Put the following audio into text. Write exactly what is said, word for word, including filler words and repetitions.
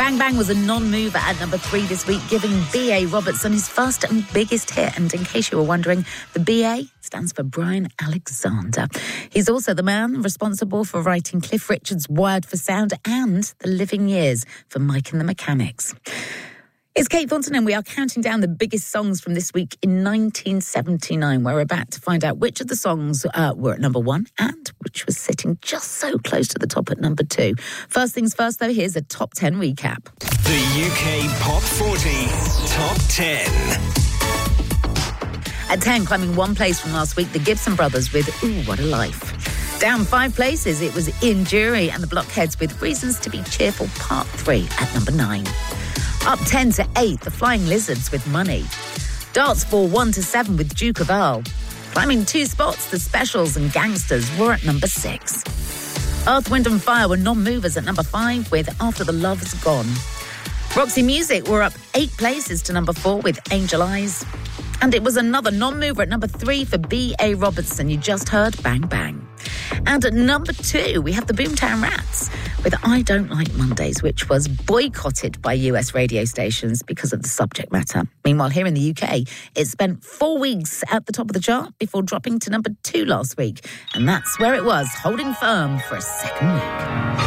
Bang Bang was a non-mover at number three this week, giving B A Robertson his first and biggest hit. And in case you were wondering, the B A stands for Brian Alexander. He's also the man responsible for writing Cliff Richard's Wired for Sound and The Living Years for Mike and the Mechanics. It's Kate Thornton and we are counting down the biggest songs from this week in nineteen seventy-nine. We're about to find out which of the songs uh, were at number one and which was sitting just so close to the top at number two. First things first, though, here's a top ten recap. The U K Pop forty Top ten. At ten, climbing one place from last week, the Gibson Brothers with Ooh, What a Life. Down five places, it was In Jury and the Blockheads with Reasons to Be Cheerful Part three at number nine. Up ten to eight, the Flying Lizards with Money. Darts fall one to seven with Duke of Earl. Climbing two spots, the Specials and Gangsters were at number six. Earth, Wind and Fire were non-movers at number five with After the Love's Gone. Roxy Music were up eight places to number four with Angel Eyes. And it was another non-mover at number three for B A Robertson. You just heard Bang Bang. And at number two, we have the Boomtown Rats with I Don't Like Mondays, which was boycotted by U S radio stations because of the subject matter. Meanwhile, here in the U K, it spent four weeks at the top of the chart before dropping to number two last week. And that's where it was, holding firm for a second week.